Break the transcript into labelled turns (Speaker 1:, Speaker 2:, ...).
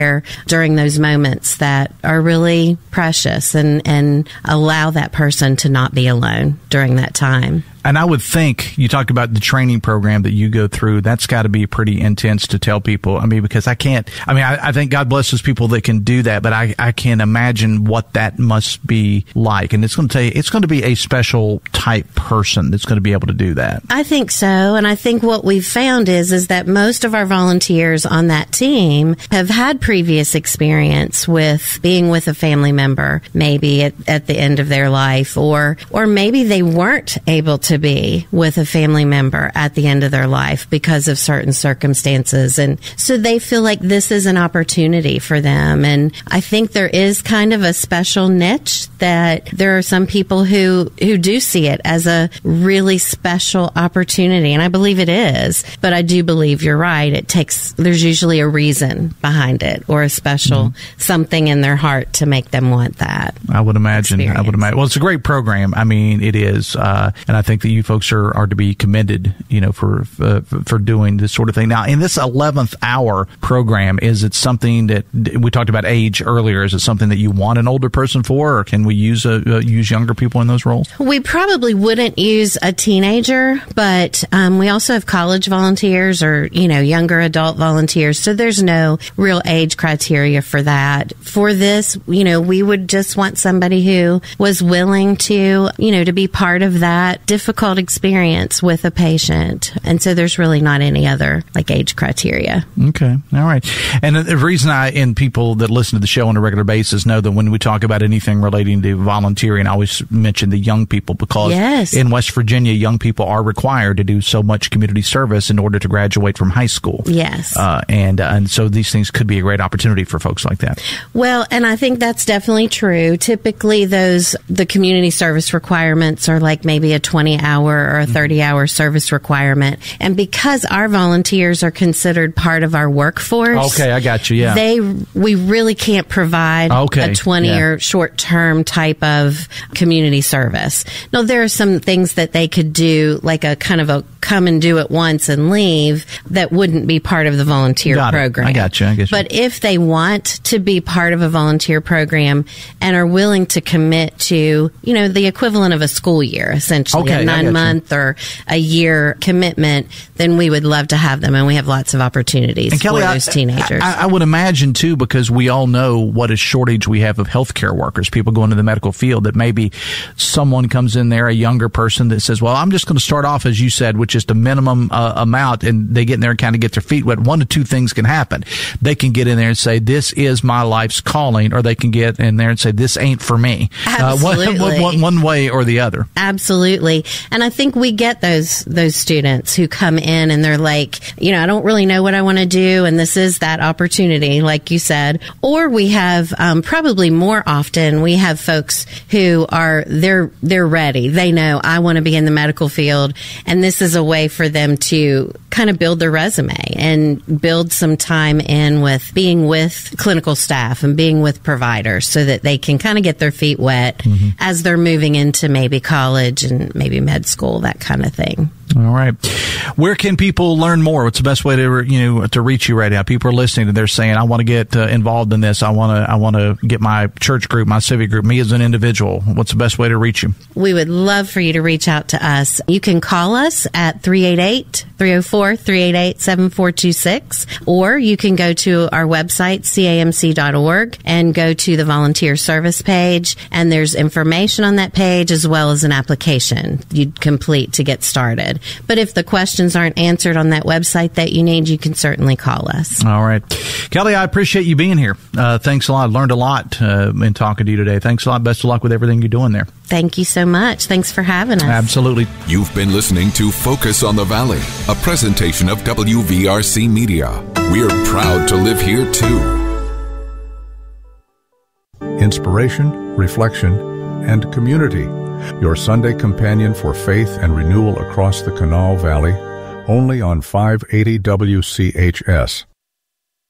Speaker 1: during those moments that are really precious and allow that person to not be alone during that time.
Speaker 2: And I would think, you talked about the training program that you go through, that's got to be pretty intense to tell people. I mean, because I think God blesses people that can do that, but I can't imagine what that must be like. And it's going to be a special type person that's going to be able to do that.
Speaker 1: I think so. And I think what we've found is that most of our volunteers on that team have had previous experience with being with a family member, maybe at the end of their life, or maybe they weren't able to be with a family member at the end of their life because of certain circumstances. And so they feel like this is an opportunity for them. And I think there is kind of a special niche that there are some people who do see it as a really special opportunity. And I believe it is, but I do believe you're right. There's usually a reason behind it or a special something in their heart to make them want that.
Speaker 2: I would imagine. Well, it's a great program. I mean, it is. And I think that you folks are to be commended, for doing this sort of thing. Now, in this 11th hour program, is it something that we talked about age earlier? Is it something that you want an older person for, or can we use younger people in those roles?
Speaker 1: We probably wouldn't use a teenager, but we also have college volunteers or, younger adult volunteers. So there's no real age criteria for that. For this, we would just want somebody who was willing to, to be part of that difficult experience with a patient. And so there's really not any other age criteria.
Speaker 2: Okay. All right. And the reason and people that listen to the show on a regular basis know that when we talk about anything relating to volunteering, I always mention the young people because in West Virginia, young people are required to do so much community service in order to graduate from high school.
Speaker 1: Yes.
Speaker 2: And so these things could be a great opportunity for folks like that.
Speaker 1: Well, and I think that's definitely true. Typically, the community service requirements are maybe a 20-hour or a 30-hour service requirement. And because our volunteers are considered part of our workforce,
Speaker 2: okay, I got you. Yeah,
Speaker 1: we really can't provide a 20 or short-term type of community service. Now, there are some things that they could do, like a kind of a come and do it once and leave, that wouldn't be part of the volunteer program.
Speaker 2: I got you.
Speaker 1: But if they want to be part of a volunteer program and are willing to commit to, the equivalent of a school year, essentially, a 9-month or a year commitment, then we would love to have them. And we have lots of opportunities for those teenagers.
Speaker 2: I would imagine, too, because we all know what a shortage we have of healthcare workers, people going to the medical field, that maybe someone comes in there, a younger person that says, well, I'm just going to start off, as you said, with just a minimum amount, and they get in there and kind of get their feet wet. One of two things can happen. They can get in there and say, this is my life's calling, or they can get in there and say, this ain't for me.
Speaker 1: Absolutely.
Speaker 2: One way or the other.
Speaker 1: Absolutely. And I think we get those students who come in and they're like, I don't really know what I want to do, and this is that opportunity, like you said. Or we have, probably more often, we have folks who they're ready. They know, I want to be in the medical field, and this is a way for them to kind of build their resume and build some time in with being with clinical staff and being with providers so that they can kind of get their feet wet as they're moving into maybe college and maybe med school, that kind of thing.
Speaker 2: All right. Where can people learn more? What's the best way to reach you right now? People are listening and they're saying, I want to get involved in this. I want to get my church group, my civic group, me as an individual. What's the best way to reach you?
Speaker 1: We would love for you to reach out to us. You can call us at 304-388-7426, or you can go to our website, camc.org, and go to the volunteer service page, and there's information on that page as well as an application you'd complete to get started. But if the questions aren't answered on that website that you need, you can certainly call us.
Speaker 2: All right. Kelly, I appreciate you being here. Thanks a lot. I learned a lot in talking to you today. Thanks a lot. Best of luck with everything you're doing there.
Speaker 1: Thank you so much. Thanks for having us.
Speaker 2: Absolutely.
Speaker 3: You've been listening to Focus on the Valley, a presentation of WVRC Media. We're proud to live here, too.
Speaker 4: Inspiration, reflection, and community. Your Sunday companion for faith and renewal across the Kanawha Valley, only on 580 WCHS.